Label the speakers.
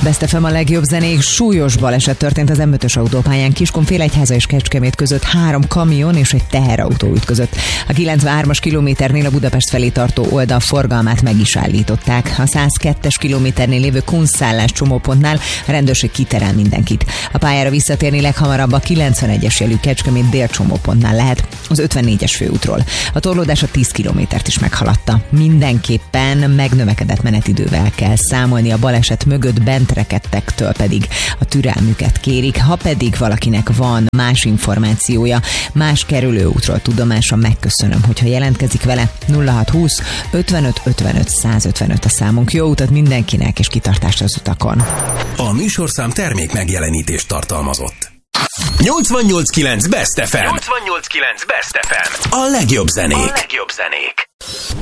Speaker 1: Best FM, a legjobb zenék. Súlyos baleset történt az M5-ös autópályán Kiskunfélegyháza és Kecskemét között. 3 kamion és egy teherautó ütközött. A 93-as kilométernél a Budapest felé tartó oldal forgalmát meg is állították. A 102-es kilométernél lévő Kunszszállás csomópontnál a rendőrség kiterel mindenkit. A pályára visszatérni leghamarabb a 91-es jelű Kecskemét dél csomópontnál lehet, az 54-es főútról. A torlódás a 10 kilométert is meghaladta. Mindenképpen megnövekedett menetidővel kell számolni, a baleset mögött bent rekedtektől pedig a türelmüket kérik. Ha pedig valakinek van más információja, más kerülőútról tudomása, megköszönöm, hogyha jelentkezik vele. 0620 55 55 155 a számunk. Jó utat mindenkinek, és kitartást az utakon.
Speaker 2: A műsorszám termék megjelenítést tartalmazott. 88.9 Best FM. 88.9 Best FM. A legjobb zenék.